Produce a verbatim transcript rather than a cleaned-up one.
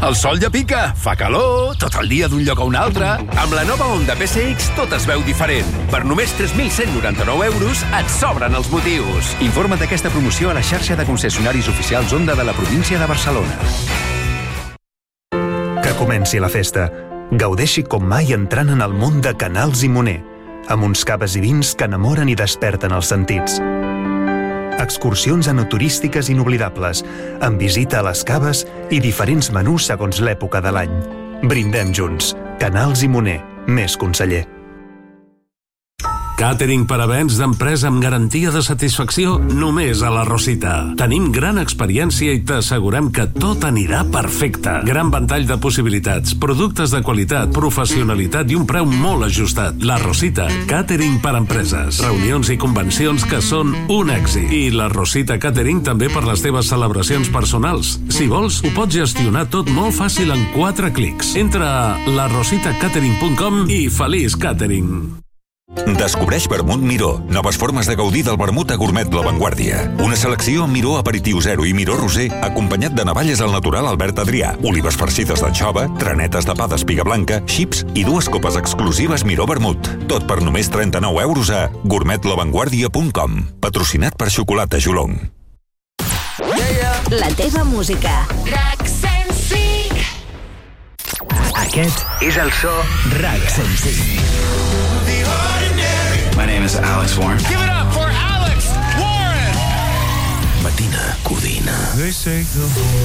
El sol ja pica, fa calor, tot el dia d'un lloc a un altre. Amb la nova Honda P C X tot es veu diferent. Per només tres mil cent noranta-nou euros et sobren els motius. Informa't d'aquesta promoció a la xarxa de concessionaris oficials Honda de la província de Barcelona. Que comenci la festa. Gaudeixi com mai entrant en el món de Canals i Moner, amb uns caves i vins que enamoren i desperten els sentits. Excursions enoturístiques inoblidables, amb visita a les caves i diferents menús segons l'època de l'any. Brindem junts. Canals i Moner. Més conseller. Càtering per events d'empresa amb garantia de satisfacció només a la Rosita. Tenim gran experiència i t'assegurem que tot anirà perfecte. Gran ventall de possibilitats, productes de qualitat, professionalitat i un preu molt ajustat. La Rosita, càtering per empreses, reunions i convencions que són un èxit. I la Rosita Càtering també per les teves celebracions personals. Si vols, ho pots gestionar tot molt fàcil en quatre clics. Entra a la rosita catering punt com i feliç càtering. Descobreix Vermut Miró. Noves formes de gaudir del vermut a Gourmet La Vanguardia. Una selecció amb Miró Aperitiu Zero i Miró Rosé, acompanyat de navalles al natural Albert Adrià, olives farcides d'anxova, tranetes de pa d'espiga blanca, xips i dues copes exclusives Miró Vermut. Tot per només trenta-nou euros a gourmet la vanguardia punt com. Patrocinat per Xocolata Jolong. La teva música. RAC cent cinc. Aquest és el so RAC cent cinc. My name is Alex Warren. Give it up for Alex Warren. Matina Codina. They say the